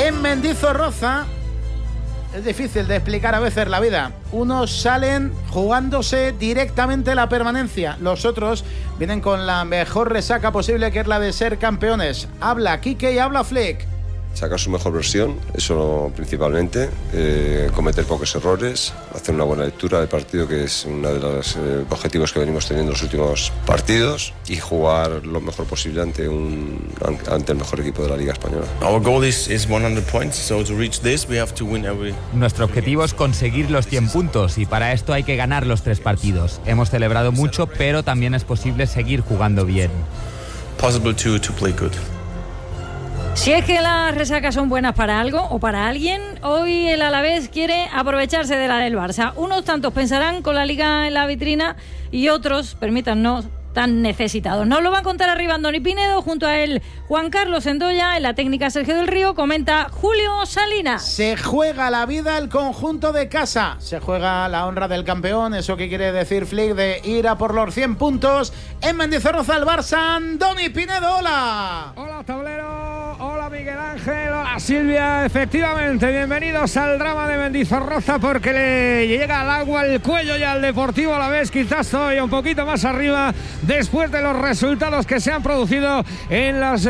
En Mendizorroza es difícil de explicar a veces la vida. Unos salen jugándose directamente la permanencia. Los otros vienen con la mejor resaca posible, que es la de ser campeones. Habla Quique y habla Flick. Sacar su mejor versión, eso principalmente, cometer pocos errores, hacer una buena lectura del partido, que es uno de los objetivos que venimos teniendo en los últimos partidos, y jugar lo mejor posible ante el mejor equipo de la Liga Española. Our goal is 100 points, so to reach this we have to win every. Nuestro objetivo es conseguir los 100 puntos y para esto hay que ganar los 3 partidos. Hemos celebrado mucho, pero también es posible seguir jugando bien. Possible to play good. Si es que las resacas son buenas para algo o para alguien, hoy el Alavés quiere aprovecharse de la del Barça. Unos tantos pensarán con la Liga en la vitrina y otros, permítanos, tan necesitados. Nos lo va a contar arriba Andoni Pinedo, junto a él Juan Carlos Endoya, en la técnica Sergio del Río, comenta Julio Salinas. Se juega la vida el conjunto de casa, se juega la honra del campeón, eso que quiere decir Flick, de ir a por los 100 puntos. En Mendizorroza el Barça, Andoni Pinedo, hola. Hola tablero, hola Miguel Ángel, hola Silvia, efectivamente, bienvenidos al drama de Mendizorroza, porque le llega al agua el cuello ya al Deportivo Alavés, quizás todavía un poquito más arriba, después de los resultados que se han producido en las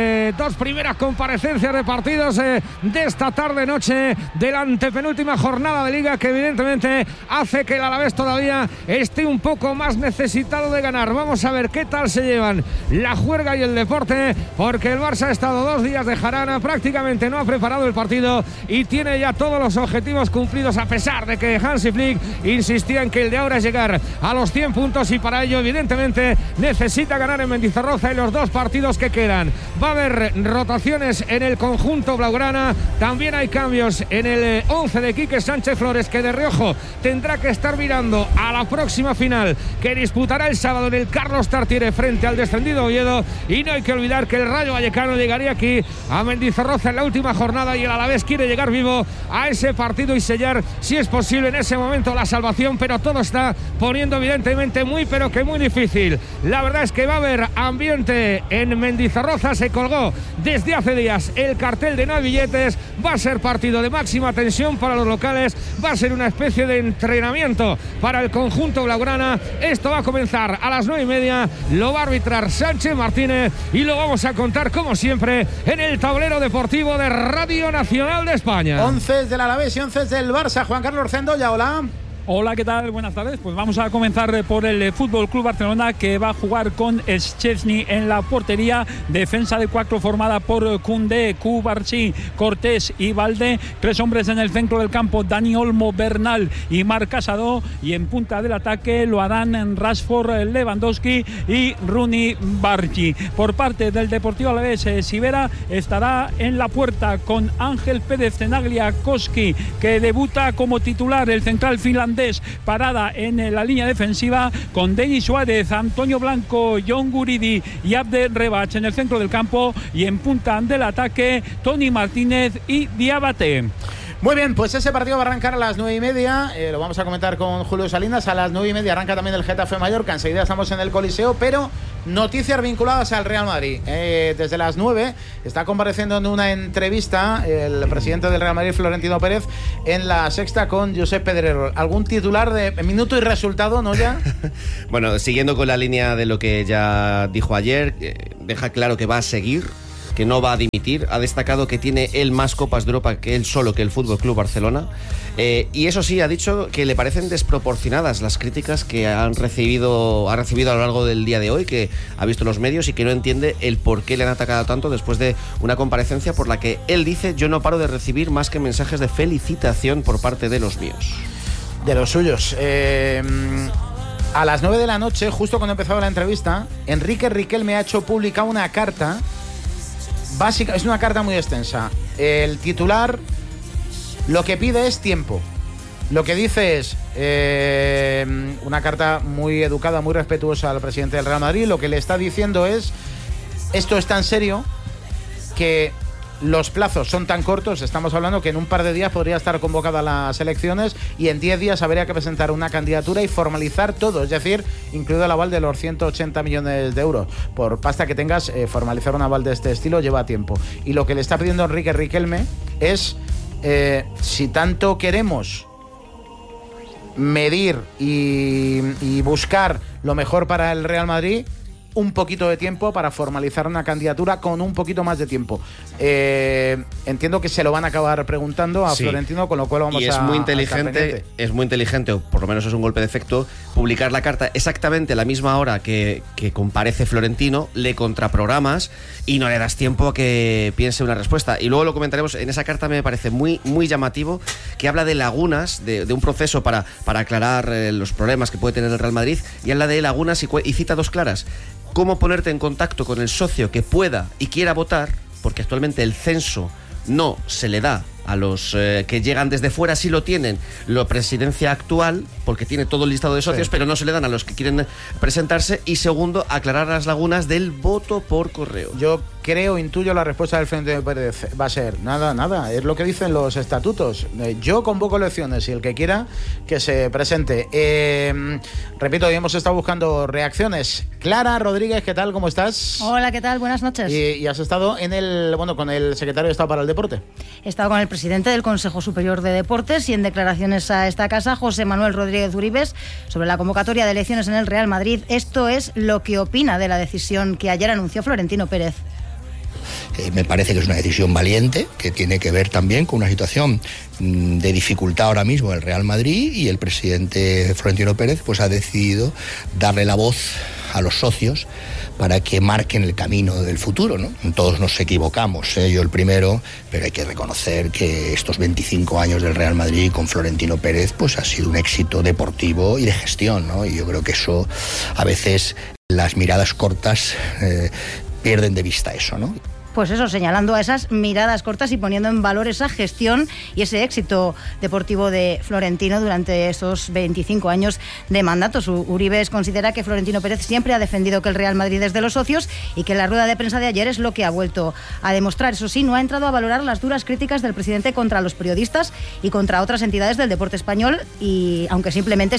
2 primeras comparecencias de partidos de esta tarde-noche de la antepenúltima jornada de Liga, que evidentemente hace que el Alavés todavía esté un poco más necesitado de ganar. Vamos a ver qué tal se llevan la juerga y el deporte, porque el Barça ha estado 2 días de jarana, prácticamente no ha preparado el partido y tiene ya todos los objetivos cumplidos, a pesar de que Hansi Flick insistía en que el de ahora es llegar a los 100 puntos, y para ello evidentemente necesita ganar en Mendizorroza en los 2 partidos que quedan. Va a haber rotaciones en el conjunto blaugrana, también hay cambios en el 11 de Quique Sánchez Flores, que de reojo tendrá que estar mirando a la próxima final que disputará el sábado en el Carlos Tartiere frente al descendido Oviedo. Y no hay que olvidar que el Rayo Vallecano llegaría aquí a Mendizorroza en la última jornada, y el Alavés quiere llegar vivo a ese partido y sellar, si es posible, en ese momento la salvación, pero todo está poniendo evidentemente muy pero que muy difícil. La verdad es que va a haber ambiente en Mendizorroza, se colgó desde hace días el cartel de no hay billetes, va a ser partido de máxima tensión para los locales, va a ser una especie de entrenamiento para el conjunto blaugrana. Esto va a comenzar a las 9:30, lo va a arbitrar Sánchez Martínez y lo vamos a contar como siempre en el tablero deportivo de Radio Nacional de España. 11 del Alavés y 11 del Barça. Juan Carlos Endoya, hola. Hola, ¿qué tal? Buenas tardes. Pues vamos a comenzar por el Fútbol Club Barcelona, que va a jugar con Szczęsny en la portería. Defensa de 4 formada por Koundé, Cubarsí, Cortés y Valde. 3 hombres en el centro del campo: Dani Olmo, Bernal y Marc Casado. Y en punta del ataque lo harán Rashford, Lewandowski y Rooney Bargi. Por parte del Deportivo Alavés, Sivera estará en la puerta con Ángel Pérez Tenagliakoski, que debuta como titular. El central finlandés parada en la línea defensiva con Denis Suárez, Antonio Blanco, John Guridi y Abdel Rebach en el centro del campo, y en punta del ataque Tony Martínez y Diabate. Muy bien, pues ese partido va a arrancar a las 9:30, lo vamos a comentar con Julio Salinas. A las 9:30 arranca también el Getafe Mallorca, enseguida estamos en el Coliseo, pero noticias vinculadas al Real Madrid. Desde las 9 está compareciendo en una entrevista el presidente del Real Madrid, Florentino Pérez, en La Sexta con Josep Pedrerol. ¿Algún titular de minuto y resultado, no ya? Bueno, siguiendo con la línea de lo que ya dijo ayer, deja claro que va a seguir, que no va a dimitir. Ha destacado que tiene él más Copas de Europa que él solo, que el Fútbol Club Barcelona, y eso sí, ha dicho que le parecen desproporcionadas las críticas que ha recibido a lo largo del día de hoy, que ha visto en los medios, y que no entiende el por qué le han atacado tanto después de una comparecencia por la que él dice: yo no paro de recibir más que mensajes de felicitación por parte de los míos. De los suyos. A las 9 de la noche, justo cuando empezaba la entrevista, Enrique Riquelme ha hecho pública una carta básica, es una carta muy extensa. El titular lo que pide es tiempo. Lo que dice es una carta muy educada, muy respetuosa al presidente del Real Madrid. Lo que le está diciendo es: esto es tan serio que los plazos son tan cortos, estamos hablando que en un par de días podría estar convocada las elecciones y en 10 días habría que presentar una candidatura y formalizar todo, es decir, incluido el aval de los 180 millones de euros. Por pasta que tengas, formalizar un aval de este estilo lleva tiempo. Y lo que le está pidiendo Enrique Riquelme es si tanto queremos medir y buscar lo mejor para el Real Madrid, un poquito de tiempo para formalizar una candidatura con un poquito más de tiempo. Entiendo que se lo van a acabar preguntando a Florentino, con lo cual vamos a... Y es muy inteligente, o por lo menos es un golpe de efecto, publicar la carta exactamente a la misma hora que comparece Florentino, le contraprogramas y no le das tiempo a que piense una respuesta. Y luego lo comentaremos. En esa carta me parece muy, muy llamativo que habla de lagunas, de un proceso para aclarar los problemas que puede tener el Real Madrid, y habla de lagunas y cita dos claras. Cómo ponerte en contacto con el socio que pueda y quiera votar, porque actualmente el censo no se le da a los que llegan desde fuera, sí lo tienen la presidencia actual, porque tiene todo el listado de socios, pero no se le dan a los que quieren presentarse. Y segundo, aclarar las lagunas del voto por correo. Yo intuyo la respuesta del Florentino Pérez va a ser nada, es lo que dicen los estatutos. Yo convoco elecciones y el que quiera que se presente. Repito, hoy hemos estado buscando reacciones. Clara Rodríguez, ¿qué tal? ¿Cómo estás? Hola, ¿qué tal? Buenas noches. Y has estado con el secretario de Estado para el Deporte. He estado con el presidente del Consejo Superior de Deportes y en declaraciones a esta casa, José Manuel Rodríguez Uribes, sobre la convocatoria de elecciones en el Real Madrid. Esto es lo que opina de la decisión que ayer anunció Florentino Pérez. Me parece que es una decisión valiente, que tiene que ver también con una situación de dificultad ahora mismo del Real Madrid, y el presidente Florentino Pérez pues ha decidido darle la voz a los socios para que marquen el camino del futuro, ¿no? Todos nos equivocamos, yo el primero, pero hay que reconocer que estos 25 años del Real Madrid con Florentino Pérez pues ha sido un éxito deportivo y de gestión, ¿no? Y yo creo que eso, a veces las miradas cortas pierden de vista eso, ¿no? Pues eso, señalando a esas miradas cortas y poniendo en valor esa gestión y ese éxito deportivo de Florentino durante estos 25 años de mandato. Uribes considera que Florentino Pérez siempre ha defendido que el Real Madrid es de los socios y que la rueda de prensa de ayer es lo que ha vuelto a demostrar. Eso sí, no ha entrado a valorar las duras críticas del presidente contra los periodistas y contra otras entidades del deporte español, y aunque simplemente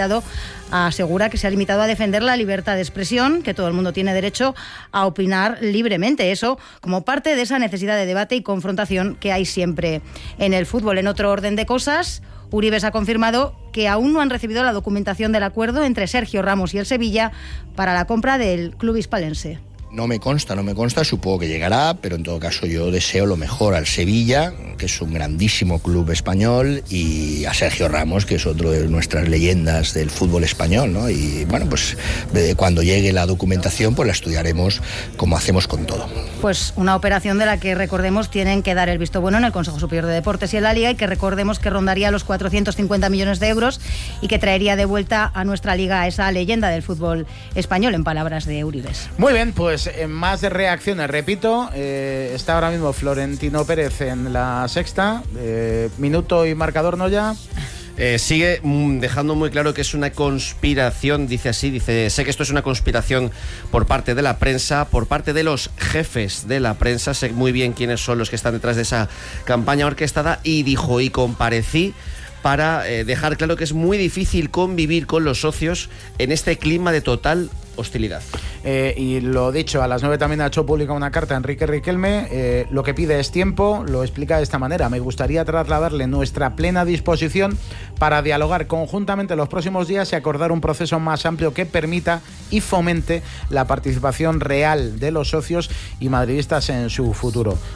asegura que se ha limitado a defender la libertad de expresión, que todo el mundo tiene derecho a opinar libremente. Eso como parte de esa necesidad de debate y confrontación que hay siempre en el fútbol. En otro orden de cosas, Uribes ha confirmado que aún no han recibido la documentación del acuerdo entre Sergio Ramos y el Sevilla para la compra del club hispalense. No me consta, supongo que llegará, pero en todo caso yo deseo lo mejor al Sevilla, que es un grandísimo club español, y a Sergio Ramos, que es otro de nuestras leyendas del fútbol español, ¿no? Y bueno, pues cuando llegue la documentación pues la estudiaremos como hacemos con todo. Pues una operación de la que, recordemos, tienen que dar el visto bueno en el Consejo Superior de Deportes y en la Liga, y que recordemos que rondaría los 450 millones de euros y que traería de vuelta a nuestra Liga a esa leyenda del fútbol español, en palabras de Uribes. Muy bien, pues más de reacciones, repito, está ahora mismo Florentino Pérez en La Sexta, minuto y marcador, ¿no? Ya sigue dejando muy claro que es una conspiración, dice, sé que esto es una conspiración por parte de la prensa, por parte de los jefes de la prensa, sé muy bien quiénes son los que están detrás de esa campaña orquestada, y dijo, y comparecí para dejar claro que es muy difícil convivir con los socios en este clima de total hostilidad. Y lo dicho, a las 9 también ha hecho pública una carta a Enrique Riquelme. Lo que pide es tiempo, lo explica de esta manera: me gustaría trasladarle nuestra plena disposición para dialogar conjuntamente en los próximos días y acordar un proceso más amplio que permita y fomente la participación real de los socios y madridistas en su futuro.